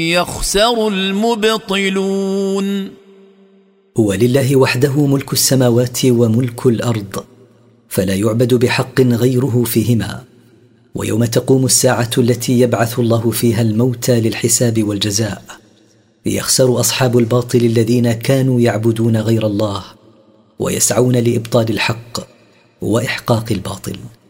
يخسر المبطلون. ولله وحده ملك السماوات وملك الأرض، فلا يعبد بحق غيره فيهما. ويوم تقوم الساعة التي يبعث الله فيها الموتى للحساب والجزاء، يخسر أصحاب الباطل الذين كانوا يعبدون غير الله ويسعون لإبطال الحق وإحقاق الباطل.